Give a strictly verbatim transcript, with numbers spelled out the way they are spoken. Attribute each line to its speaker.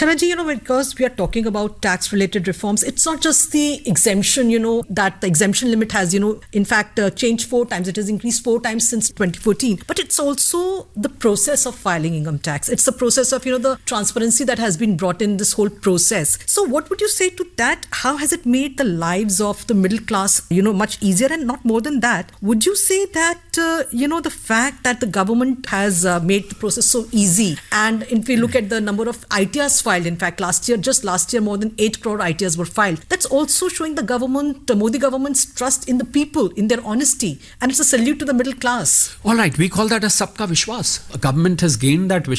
Speaker 1: Shanaji, you know, because we are talking about tax-related reforms, it's not just the exemption, you know, that the exemption limit has, you know, in fact, uh, changed four times. It has increased four times since twenty fourteen. But it's also the process of filing income tax. It's the process of, you know, the transparency that has been brought in this whole process. So what would you say to that? How has it made the lives of the middle class, you know, much easier? And not more than that, would you say that, uh, you know, the fact that the government has uh, made the process so easy, and if we look at the number of I T Rs filed, in fact, last year, just last year, more than eight crore I T Rs were filed. That's also showing the government, the Modi government's trust in the people, in their honesty. And it's a salute to the middle class.
Speaker 2: All right, we call that a Sabka Vishwas. A government has gained that